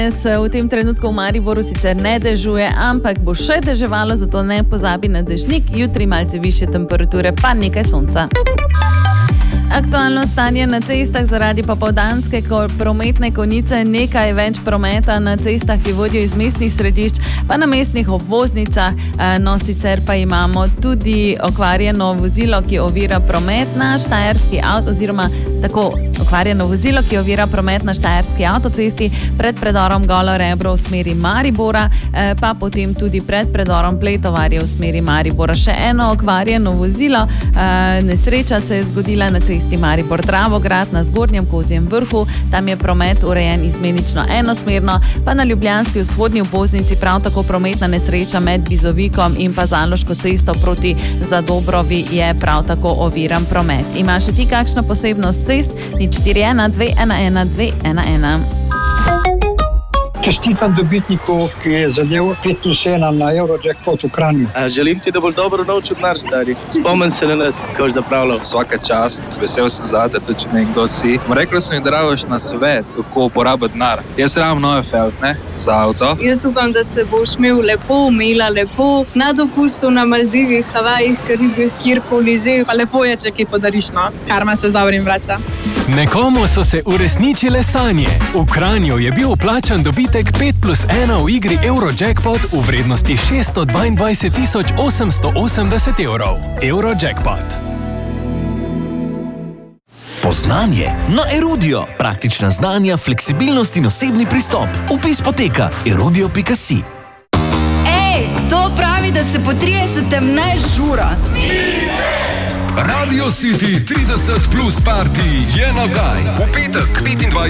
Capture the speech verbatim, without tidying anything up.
V tem trenutku v Mariboru sicer ne dežuje, ampak bo še deževalo, zato ne pozabi na dežnik, jutri malce višje temperature, pa nekaj sonca. Aktualno stanje na cestah zaradi popoldanske prometne konice, nekaj več prometa na cestah, ki vodijo iz mestnih središč, pa na mestnih obvoznicah. No, sicer pa imamo tudi okvarjeno vozilo, ki ovira promet na štajerski avto, oziroma tako okvarjeno vozilo, ki ovira promet na štajerski avtocesti pred predorom Golo Rebro v smeri Maribora, pa potem tudi pred predorom Pletovarje v smeri Maribora. Še eno okvarjeno vozilo, nesreča se je zgodila na cesti Maribor Dravograd na Zgornjem Kozjem vrhu, tam je promet urejen izmenično enosmerno, pa na ljubljanski vzhodni obvoznici prav tako prometna nesreča med Bizovikom in pa Zaloško cesto proti Zadobrovi je prav tako oviran promet. Imaš še ti kakšno posebnost cest? nič štiri ena dve ena ena dve ena ena. Čestitam dobitniku, ki je zadel pet plus ena na Eurojackpot v Kranju. A, želim ti, da boš dobro naučil denar, stari. Spomni se na nas, ko boš zapravljal. Svaka čast, vesel sem zate, tudi če nekdo si. Rekla sem mi, da rabiš na svet, kako uporabiti denar. Jaz rabim Neufeld, ne, za avto. Jaz upam, da se boš imel lepo, imela lepo, na dopustu na Maldivih, Havajih, Karibih, kjerkoli že. Pa lepo je, če kaj podariš, no. Karma se z dobrim vrača. Nekomu so se uresničile sanje. V Kranju je bil vplačan dobitek pet plus ena v igri Eurojackpot v vrednosti šeststo dvaindvajset tisoč osemsto osemdeset evrov. Eurojackpot. Poznanje na Erudio. Praktična znanja, fleksibilnost in osebni pristop. Vpis poteka erudio pika si. Ej, kdo pravi, da se po tridesetem ne žura? Radio City trideset plus party je nazaj. V petek petindvajsetega